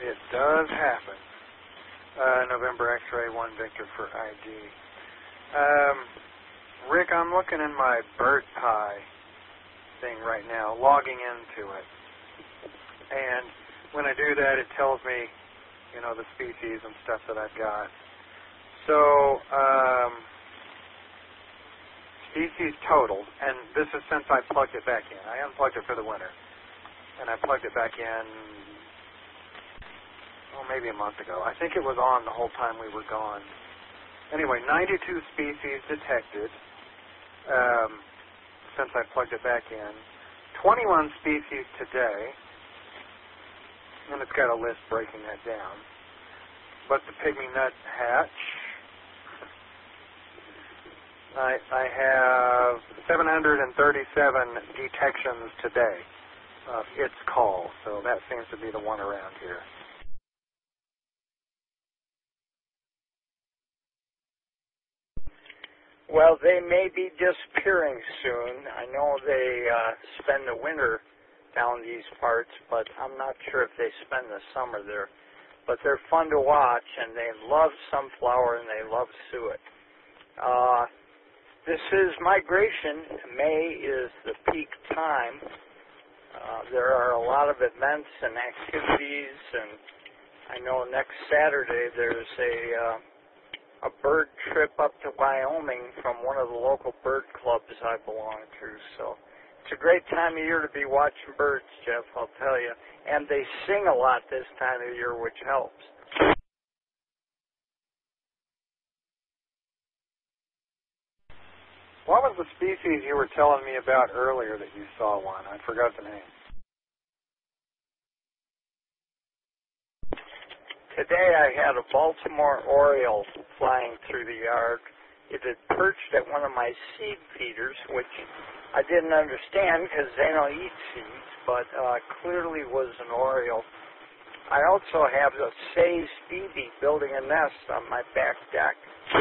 It does happen. November X-ray, 1 Victor for ID. Rick, I'm looking in my bird pie thing right now, logging into it. And when I do that, it tells me, the species and stuff that I've got. So, species totaled, and this is since I plugged it back in. I unplugged it for the winter, and I plugged it back in, maybe a month ago. I think it was on the whole time we were gone. Anyway, 92 species detected since I plugged it back in. 21 species today, and it's got a list breaking that down. But the pygmy nuthatch, I have 737 detections today of its call, so that seems to be the one around here. Well, they may be disappearing soon. I know they spend the winter down these parts, but I'm not sure if they spend the summer there. But they're fun to watch, and they love sunflower, and they love suet. This is migration. May is the peak time. There are a lot of events and activities, and I know next Saturday there's a bird trip up to Wyoming from one of the local bird clubs I belong to. So it's a great time of year to be watching birds, Jeff, I'll tell you. And they sing a lot this time of year, which helps. What was the species you were telling me about earlier that you saw one? I forgot the name. Today I had a Baltimore Oriole flying through the yard. It had perched at one of my seed feeders, which I didn't understand because they don't eat seeds, but clearly was an Oriole. I also have a Say's phoebe building a nest on my back deck.